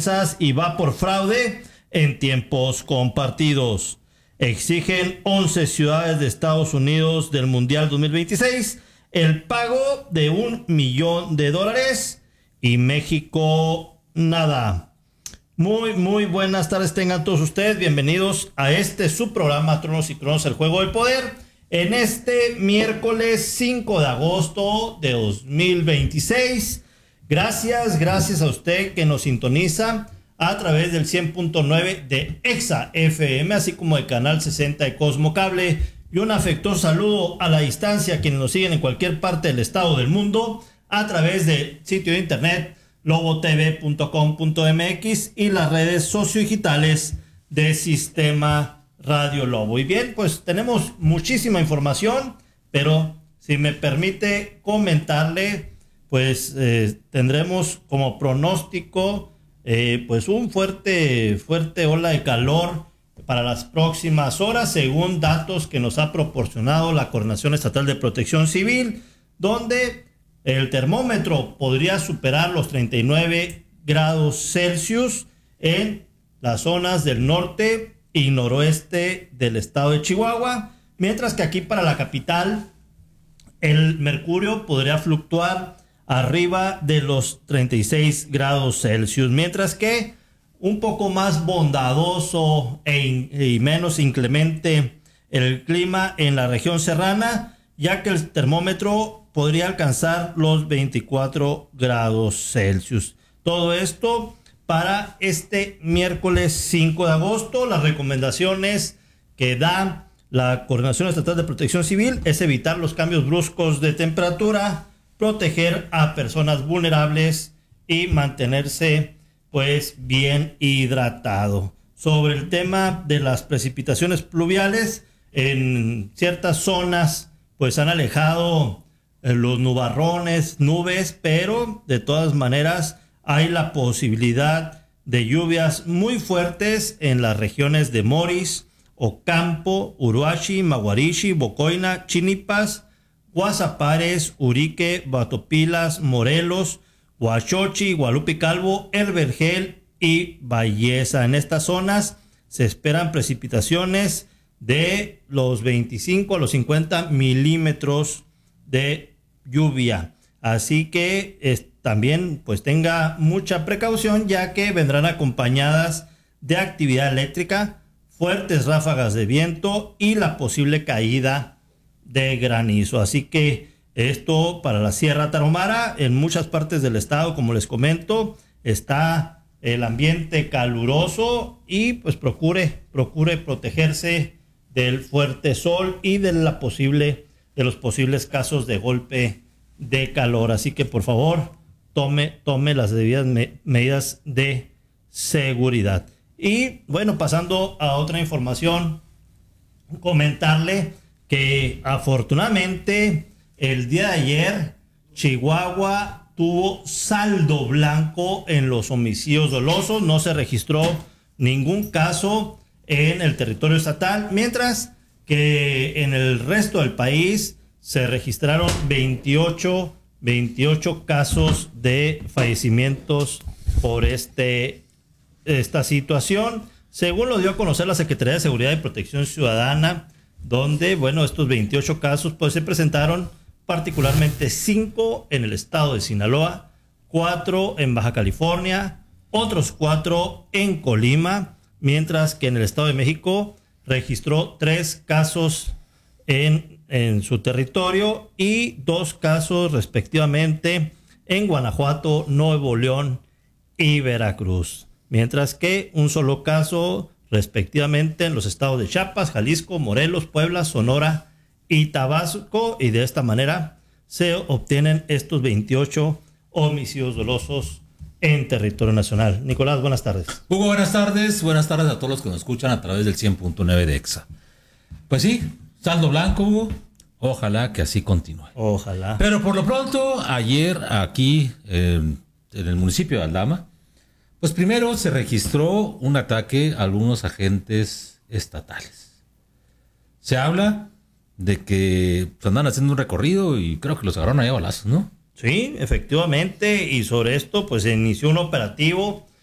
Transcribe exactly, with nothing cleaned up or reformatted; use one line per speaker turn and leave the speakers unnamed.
despensas y va por fraude en tiempos compartidos. Exigen once ciudades de Estados Unidos del Mundial dos mil veintiséis el pago de un millón de dólares y México nada. Muy, muy buenas tardes tengan todos ustedes. Bienvenidos a este su programa Tronos y Cronos, el juego del poder. En este miércoles cinco de agosto de dos mil veintiséis. Gracias, gracias a usted que nos sintoniza a través del cien punto nueve de Exa F M, así como de Canal sesenta de Cosmo Cable. Y un afectuoso saludo a la distancia a quienes nos siguen en cualquier parte del estado o del mundo a través del sitio de internet lobo t v punto com punto m x y las redes sociodigitales de Sistema Radio Lobo. Y bien, pues tenemos muchísima información, pero si me permite comentarle, pues eh, tendremos como pronóstico eh, pues un fuerte, fuerte ola de calor para las próximas horas, según datos que nos ha proporcionado la Coordinación Estatal de Protección Civil, donde el termómetro podría superar los treinta y nueve grados Celsius en las zonas del norte y noroeste del estado de Chihuahua, mientras que aquí para la capital el mercurio podría fluctuar arriba de los treinta y seis grados Celsius, mientras que un poco más bondadoso e, in, y menos inclemente el clima en la región serrana, ya que el termómetro podría alcanzar los veinticuatro grados Celsius. Todo esto para este miércoles cinco de agosto. Las recomendaciones que da la Coordinación Estatal de Protección Civil es evitar los cambios bruscos de temperatura, proteger a personas vulnerables y mantenerse pues bien hidratado. Sobre el tema de las precipitaciones pluviales, en ciertas zonas pues han alejado eh, los nubarrones, nubes, pero de todas maneras hay la posibilidad de lluvias muy fuertes en las regiones de Moris, Ocampo, Uruachi, Maguarishi, Bocoina, Chinipas, Guasapares, Urique, Batopilas, Morelos, Huachochi, Guadalupe Calvo, El Vergel y Valleza. En estas zonas se esperan precipitaciones de los veinticinco a los cincuenta milímetros de lluvia. Así que es, también pues tenga mucha precaución, ya que vendrán acompañadas de actividad eléctrica, fuertes ráfagas de viento y la posible caída de granizo. Así que esto para la Sierra Tarahumara, en muchas partes del estado, como les comento, está el ambiente caluroso y pues procure, procure protegerse del fuerte sol y de la posible, de los posibles casos de golpe de calor. Así que por favor, tome, tome las debidas me, medidas de seguridad. Y bueno, pasando a otra información, comentarle que afortunadamente el día de ayer Chihuahua tuvo saldo blanco en los homicidios dolosos. No se registró ningún caso en el territorio estatal, mientras que en el resto del país se registraron veintiocho, veintiocho casos de fallecimientos por este, esta situación, según lo dio a conocer la Secretaría de Seguridad y Protección Ciudadana, donde, bueno, estos veintiocho casos pues se presentaron particularmente cinco en el estado de Sinaloa, cuatro en Baja California, otros cuatro en Colima, mientras que en el Estado de México registró tres casos en, en su territorio y dos casos respectivamente en Guanajuato, Nuevo León y Veracruz, mientras que un solo caso respectivamente en los estados de Chiapas, Jalisco, Morelos, Puebla, Sonora y Tabasco, y de esta manera se obtienen estos veintiocho homicidios dolosos en territorio nacional. Nicolás, buenas tardes.
Hugo, buenas tardes. Buenas tardes a todos los que nos escuchan a través del cien punto nueve de Exa. Pues sí, saldo blanco, Hugo. Ojalá que así continúe.
Ojalá.
Pero por lo pronto, ayer aquí eh, en el municipio de Aldama, pues primero se registró un ataque a algunos agentes estatales. Se habla de que andan haciendo un recorrido y creo que los agarraron ahí a balazos, ¿no?
Sí, efectivamente, y sobre esto pues se inició un operativo